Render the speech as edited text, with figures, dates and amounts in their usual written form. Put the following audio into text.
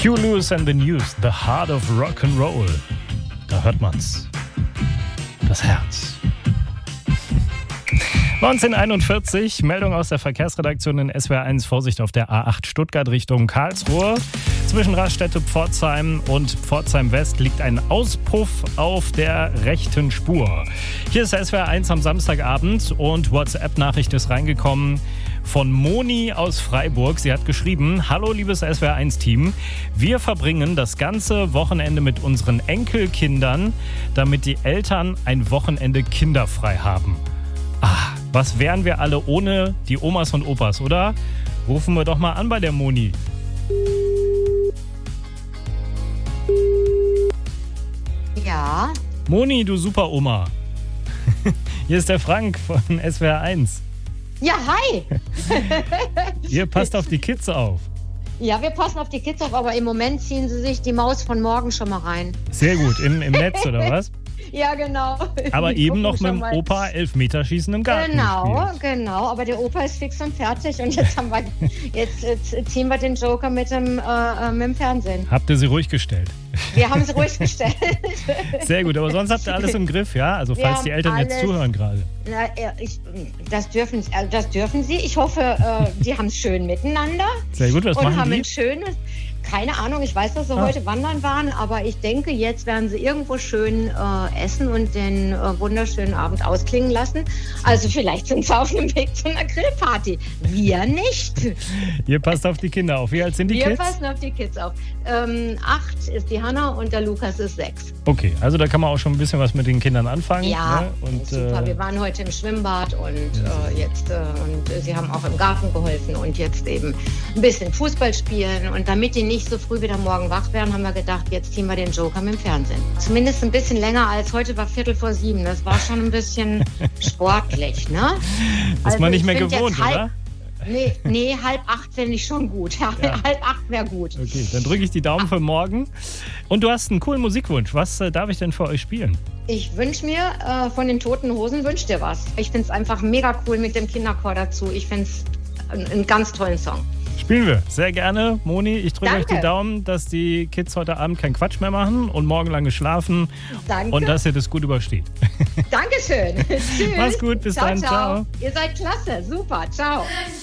Hugh Lewis and the News, The Heart of Rock'n'Roll. Da hört man's. Das Herz. 1941, Meldung aus der Verkehrsredaktion in SWR1, Vorsicht auf der A8 Stuttgart Richtung Karlsruhe. Zwischen Raststätte Pforzheim und Pforzheim West liegt ein Auspuff auf der rechten Spur. Hier ist SWR1 am Samstagabend und WhatsApp-Nachricht ist reingekommen von Moni aus Freiburg. Sie hat geschrieben: Hallo liebes SWR1-Team, wir verbringen das ganze Wochenende mit unseren Enkelkindern, damit die Eltern ein Wochenende kinderfrei haben. Was wären wir alle ohne die Omas und Opas, oder? Rufen wir doch mal an bei der Moni. Ja. Moni, du super Oma. Hier ist der Frank von SWR1. Ja, hi. Ihr passt auf die Kids auf. Ja, wir passen auf die Kids auf, aber im Moment ziehen sie sich die Maus von morgen schon mal rein. Sehr gut, im Netz oder was? Ja, genau. Aber Die eben noch mit dem mal. Opa Elfmeterschießen im Garten gespielt. Aber der Opa ist fix und fertig und jetzt ziehen wir den Joker mit dem Fernsehen. Habt ihr sie ruhig gestellt? Wir haben sie ruhig gestellt. Sehr gut, aber sonst habt ihr alles im Griff, ja? Also falls die Eltern jetzt zuhören gerade. Das dürfen sie. Ich hoffe, die haben es schön miteinander. Sehr gut, was machen die? Und haben ein schönes... Keine Ahnung, ich weiß, dass sie heute wandern waren, aber ich denke, jetzt werden sie irgendwo schön essen und den wunderschönen Abend ausklingen lassen. Also vielleicht sind sie auf dem Weg zu einer Grillparty. Wir nicht. Ihr passt auf die Kinder auf. Wie alt sind die Kids? Wir passen auf die Kids auf. 8 ist die Hanna und der Lukas ist 6. Okay, also da kann man auch schon ein bisschen was mit den Kindern anfangen. Ja, ne? Und, super. Wir waren heute im Schwimmbad und und sie haben auch im Garten geholfen und jetzt eben ein bisschen Fußball spielen. Und damit die nicht so früh wieder morgen wach werden, haben wir gedacht, jetzt ziehen wir den Joker mit dem Fernsehen. Zumindest ein bisschen länger als heute, war 6:45. Das war schon ein bisschen sportlich, ne? Ist man nicht mehr gewohnt, oder? Nee, 7:30 finde ich schon gut. Ja. 7:30 wäre gut. Okay, dann drücke ich die Daumen für morgen. Und du hast einen coolen Musikwunsch. Was darf ich denn für euch spielen? Ich wünsche mir von den Toten Hosen, wünsch dir was. Ich finde es einfach mega cool mit dem Kinderchor dazu. Ich finde es einen ganz tollen Song. Spielen wir. Sehr gerne, Moni. Ich drücke euch die Daumen, dass die Kids heute Abend keinen Quatsch mehr machen und morgen lange schlafen. Danke. Und dass ihr das gut übersteht. Dankeschön. Tschüss. Mach's gut, bis dann. Ciao. Ihr seid klasse. Super. Ciao.